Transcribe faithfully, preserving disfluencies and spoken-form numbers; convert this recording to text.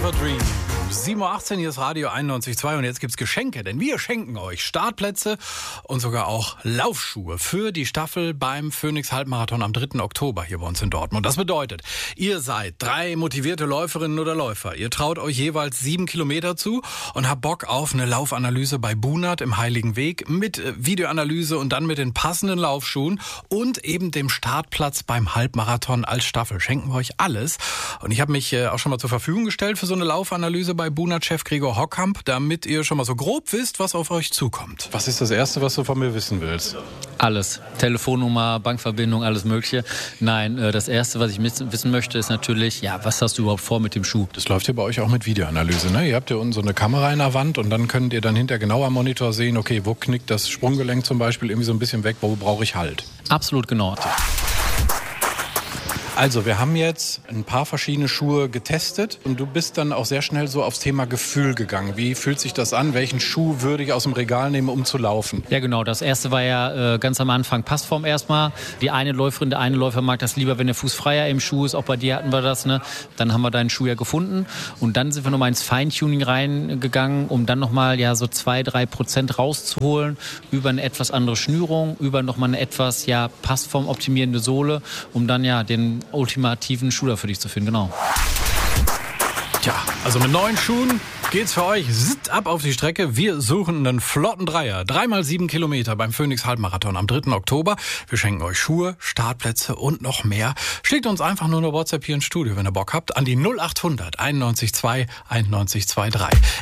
Fever Dream. sieben Uhr achtzehn, hier ist Radio einundneunzig Komma zwei und jetzt gibt's Geschenke, denn wir schenken euch Startplätze und sogar auch Laufschuhe für die Staffel beim Phoenix Halbmarathon am dritten Oktober hier bei uns in Dortmund. Das bedeutet, ihr seid drei motivierte Läuferinnen oder Läufer. Ihr traut euch jeweils sieben Kilometer zu und habt Bock auf eine Laufanalyse bei Bunert im Heiligen Weg mit Videoanalyse und dann mit den passenden Laufschuhen und eben dem Startplatz beim Halbmarathon als Staffel. Schenken wir euch alles. Und ich habe mich auch schon mal zur Verfügung gestellt für so eine Laufanalyse bei Bunert-Chef Gregor Hockamp, damit ihr schon mal so grob wisst, was auf euch zukommt. Was ist das Erste, was du von mir wissen willst? Alles. Telefonnummer, Bankverbindung, alles Mögliche. Nein, das Erste, was ich wissen möchte, ist natürlich, ja, was hast du überhaupt vor mit dem Schuh? Das läuft ja bei euch auch mit Videoanalyse, ne? Ihr habt ja unten so eine Kamera in der Wand und dann könnt ihr dann hinter genau am Monitor sehen, okay, wo knickt das Sprunggelenk zum Beispiel irgendwie so ein bisschen weg, wo brauche ich Halt? Absolut genau. Also, wir haben jetzt ein paar verschiedene Schuhe getestet und du bist dann auch sehr schnell so aufs Thema Gefühl gegangen. Wie fühlt sich das an? Welchen Schuh würde ich aus dem Regal nehmen, um zu laufen? Ja, genau. Das erste war ja äh, ganz am Anfang Passform erstmal. Die eine Läuferin, der eine Läufer mag das lieber, wenn der Fuß freier im Schuh ist. Auch bei dir hatten wir das, ne? Dann haben wir deinen Schuh ja gefunden und dann sind wir nochmal ins Feintuning reingegangen, um dann nochmal ja so zwei, drei Prozent rauszuholen über eine etwas andere Schnürung, über nochmal eine etwas ja Passform optimierende Sohle, um dann ja den ultimativen Schuh da für dich zu finden, genau. Tja, also mit neuen Schuhen geht's für euch zitt ab auf die Strecke. Wir suchen einen flotten Dreier. Dreimal sieben Kilometer beim Phoenix Halbmarathon am dritten Oktober. Wir schenken euch Schuhe, Startplätze und noch mehr. Schickt uns einfach nur eine WhatsApp hier ins Studio, wenn ihr Bock habt, an die null acht hundert einundneunzig zwei einundneunzig zwei drei.